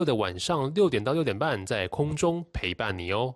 的晚上6点到6点半在空中陪伴你哦。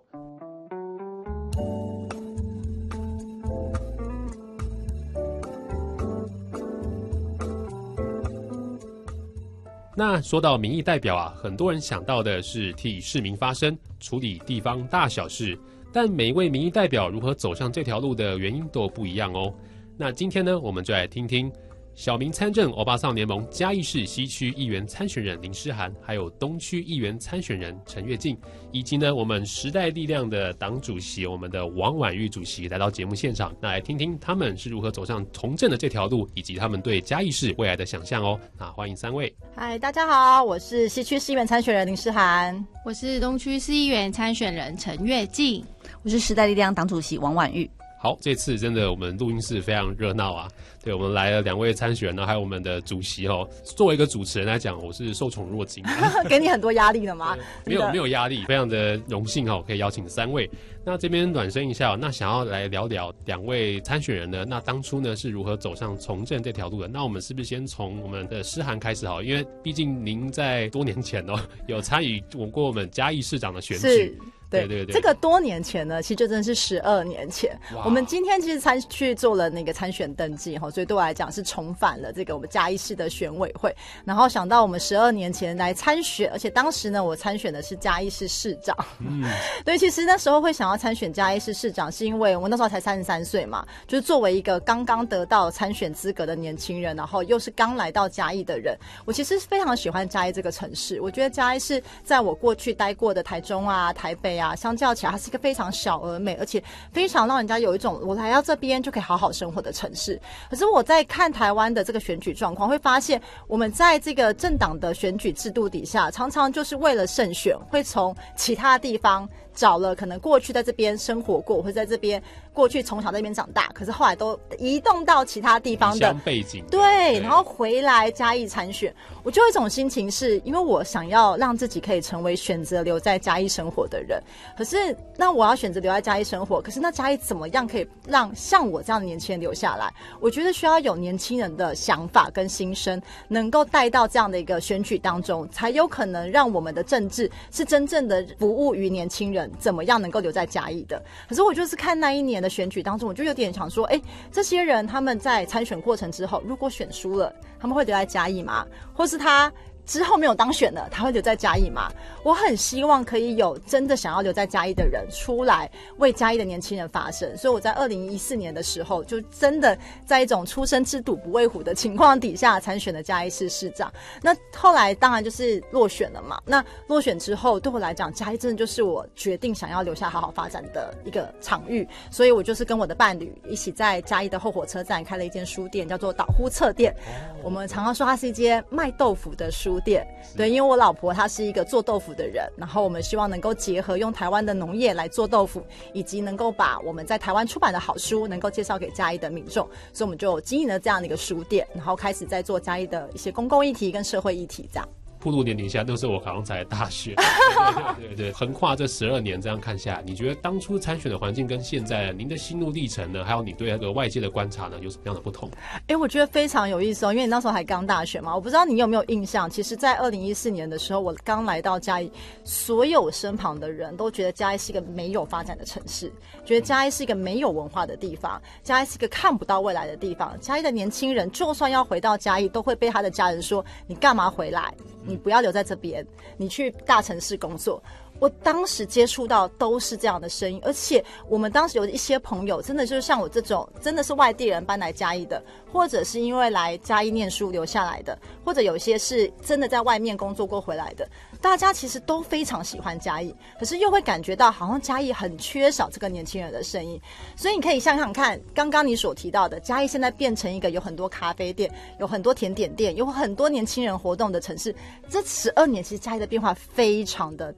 那说到民意代表啊，很多人想到的是替市民发声，处理地方大小事，但每一位民意代表如何走上这条路的原因都不一样哦。那今天呢，我们就来听听小民参政欧巴桑联盟嘉义市西区议员参选人林诗涵，还有东区议员参选人陈月静，以及呢我们时代力量的党主席我们的王婉玉主席来到节目现场，那来听听他们是如何走上从政的这条路，以及他们对嘉义市未来的想象哦。那欢迎3位。 嗨，大家好，我是西区市议员参选人林诗涵， 我是东区市议员参选人陈月静， 我是时代力量党主席王婉玉。 好，这次真的我们录音室非常热闹啊！对，我们来了2位参选人，还有我们的主席哦。作为一个主持人来讲，我是受宠若惊， 给你很多压力了吗？ 没有压力，非常的荣幸哦，可以邀请3位。那这边暖身一下，那想要来聊聊2位参选人呢？那当初呢是如何走上从政这条路的？那我们是不是先从我们的诗涵开始好？因为毕竟您在多年前哦有参与过我们嘉义市长的选举。对， 这个多年前呢，其实就真的是12年前。我们今天其实去做了那个参选登记哈，所以对我来讲是重返了这个我们嘉义市的选委会。然后想到我们12年前来参选，而且当时呢，我参选的是嘉义市市长。对，其实那时候会想要参选嘉义市市长，是因为我那时候才33岁嘛，就是作为一个刚刚得到参选资格的年轻人，然后又是刚来到嘉义的人，我其实非常喜欢嘉义这个城市。我觉得嘉义是在我过去待过的台中啊、台北啊，相较起来它是一个非常小而美，而且非常让人家有一种我来到这边就可以好好生活的城市。可是我在看台湾的这个选举状况，会发现我们在这个政党的选举制度底下，常常就是为了胜选，会从其他地方找了可能过去在这边生活过，或者在这边过去从小在这边长大，可是后来都移动到其他地方的背景， 对，然后回来嘉义参选。我就有一种心情是，因为我想要让自己可以成为选择留在嘉义生活的人，可是那我要选择留在嘉义生活，可是那嘉义怎么样可以让像我这样的年轻人留下来？我觉得需要有年轻人的想法跟心声，能够带到这样的一个选举当中，才有可能让我们的政治是真正的服务于年轻人，怎么样能够留在嘉义的。可是我就是看那一年的选举当中，我就有点想说，这些人他们在参选过程之后，如果选输了，他们会留在嘉义吗？或是他之后没有当选了，他会留在嘉义吗？我很希望可以有真的想要留在嘉义的人出来为嘉义的年轻人发声，所以我在2014年的时候就真的在一种初生之犊不畏虎的情况底下参选了嘉义市市长。那后来当然就是落选了嘛，那落选之后对我来讲，嘉义真的就是我决定想要留下好好发展的一个场域，所以我就是跟我的伴侣一起在嘉义的后火车站开了一间书店，叫做岛呼册店。我们常常说它是一间卖豆腐的书店，对，因为我老婆她是一个做豆腐的人，然后我们希望能够结合用台湾的农业来做豆腐，以及能够把我们在台湾出版的好书能够介绍给嘉义的民众，所以我们就经营了这样的一个书店，然后开始在做嘉义的一些公共议题跟社会议题这样。 暴露年龄下，那时候我好像才大学，对，横跨这12年这样看下来，你觉得当初参选的环境跟现在您的心路历程呢，还有你对那个外界的观察呢，有什么样的不同？ 我觉得非常有意思哦，因为你那时候还刚大学嘛，我不知道你有没有印象，其实在2014年的时候，我刚来到嘉义，所有我身旁的人都觉得嘉义是一个没有发展的城市，觉得嘉义是一个没有文化的地方，嘉义是一个看不到未来的地方，嘉义的年轻人就算要回到嘉义，都会被他的家人说，你干嘛回来？你不要留在这边，你去大城市工作。我当时接触到都是这样的声音，而且我们当时有一些朋友真的就是像我这种真的是外地人搬来嘉义的，或者是因为来嘉义念书留下来的，或者有些是真的在外面工作过回来的，大家其实都非常喜欢嘉义，可是又会感觉到好像嘉义很缺少这个年轻人的声音。所以你可以想想看，刚刚你所提到的嘉义现在变成一个有很多咖啡店，有很多甜点店，有很多年轻人活动的城市，这12年其实嘉义的变化非常的大。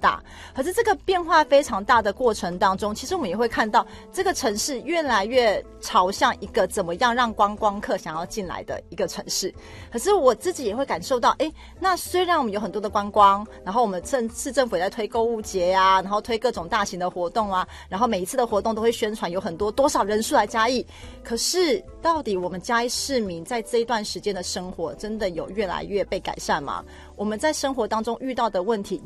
可是这个变化非常大的过程当中，其实我们也会看到这个城市越来越朝向一个怎么样让观光客想要进来的一个城市。可是我自己也会感受到，那虽然我们有很多的观光，然后我们市政府也在推购物节啊，然后推各种大型的活动啊，然后每一次的活动都会宣传有很多多少人数来嘉义，可是到底我们嘉义市民在这一段时间的生活真的有越来越被改善吗？我们在生活当中遇到的问题